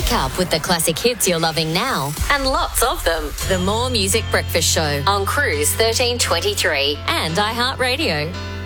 Wake up with the classic hits you're loving now, and lots of them. The More Music Breakfast Show on Cruise 1323 and iHeartRadio.